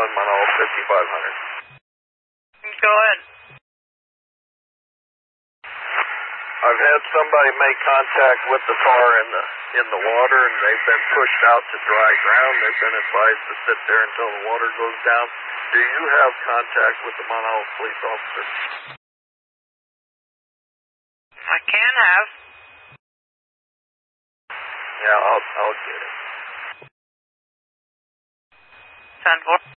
Mono 5500. Go ahead. I've had somebody make contact with the car in the water, and they've been pushed out to dry ground. They've been advised to sit there until the water goes down. Do you have contact with the Mount Olive police officer? I can have. Yeah, I'll get it. 10-4.